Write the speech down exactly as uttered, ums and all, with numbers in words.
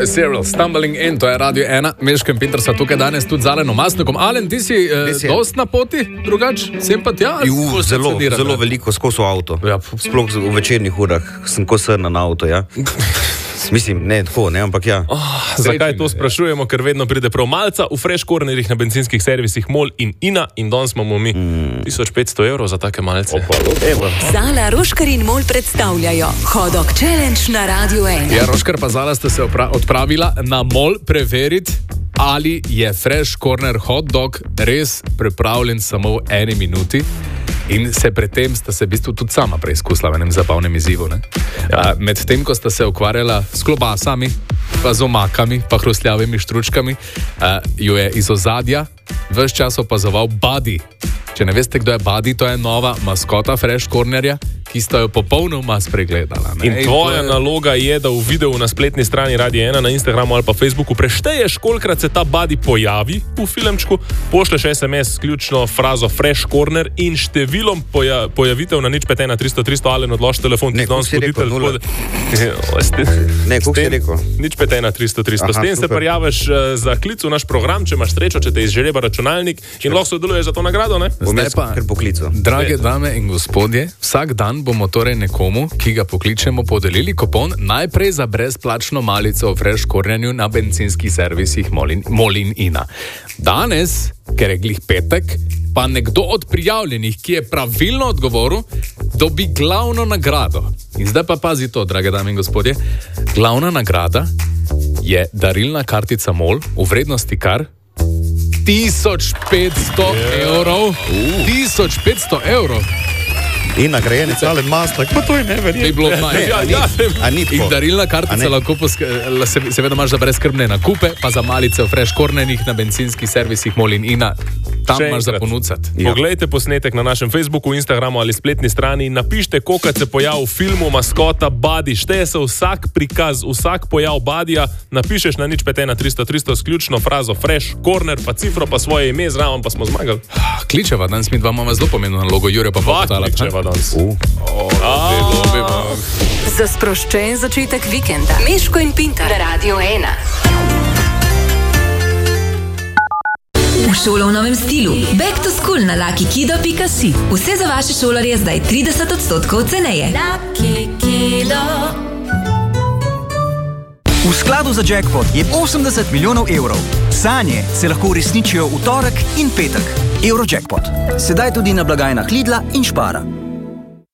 Serial, Stumbling In, to je Radio ena, Meško in Pinter so tukaj danes tudi z Alenom Masnikom. Alen, ti si eh, dost na poti, drugač, sem pa tja? Ju, zelo, zelo veliko skozi avto, ja. Sploh v večernih urah sem ko srna na avto, ja. Mislim, ne tako, ne, ampak ja. Oh, zakaj to sprašujemo? Ker vedno pride prav malca v fresh cornerih na bencinskih servisih MOL in INA in danes imamo mi mm. tisoč petsto evrov za take malce. Zala, Roškar in MOL predstavljajo Hot Dog Challenge na Radio ena. Ja, Roškar pa Zala ste se odpravila na MOL preveriti, ali je fresh corner hot dog res pripravljen samo v eni minuti. In se predtem sta se v bistvu tudi sama preizkusila v enem zabavnem izzivu. Ja. Medtem, ko sta se ukvarjala s klobasami, pa z omakami, pa hrustljavimi štručkami, a, jo je iz ozadja ves čas opazoval Buddy. Če ne veste, kdo je Buddy, to je nova maskota fresh cornerja, ki sta jo popolnoma spregledala. Ne? In tvoja je... naloga je, da v videu na spletni strani Radio ena, na Instagramu ali pa Facebooku prešteješ, kolikrat se ta Buddy pojavi v filmčku, pošleš es em es ključno frazo fresh corner in številom poja pojavitev na nič pet ena tristo tristo Alen odloži telefon. Ne, kako si rekel? Nula. Ne, kako si rekel? nič pet ena tristo tristo. S tem se prijaviš za klic v naš program, če imaš srečo, če te izžreba računalnik in lahko sodeluješ za to nagrado, ne? Zdaj pa, drage dame in gospodje, vsak dan bomo torej nekomu, ki ga pokličemo, podelili kupon najprej za brezplačno malico v fresh cornerju na bencinskih servisih MOL in INA. Danes, ker je glih petek, pa nekdo od prijavljenih, ki je pravilno odgovoril, dobi glavno nagrado. In zdaj pa pazi to, drage dame in gospodje, glavna nagrada je darilna kartica MOL v vrednosti kar tisoč petsto evrov. tisoč petsto evrov. In nagrajeni Alen Masnik, pa to je neverjetno. Ja, ja, in darilna kartica lahko seveda imaš za brezskrbne nakupe, pa za malice v fresh cornerih na bencinskih servisih MOL in INA. Tam imaš za ponuditi. Ja. Poglejte posnetek na našem Facebooku, Instagramu ali spletni strani in napište, koliko se pojav v filmu maskota Buddy. Šteje se vsak prikaz, vsak pojav Buddyja, napišeš na nič pet ena tristo tristo s ključno frazo fresh corner, pa cifro, pa svoje ime, zraven pa smo zmagali. Kličeva, danes mi dva imamo zelo pomembno nalogo, Jure pa pa potala. Kličeva danes. Uh. Oh, Za sproščen začetek vikenda. Meško in Pintar. Radio ena. V šolo v novem stilu. Back to school na lucky kido pika si. Vse za vaše šolarje zdaj trideset odstotkov ceneje. Lucky Kido. V skladu za jackpot je osemdeset milijonov evrov. Sanje se lahko uresničijo v torek in petek. Eurojackpot. Sedaj tudi na blagajnah Lidla in Špara.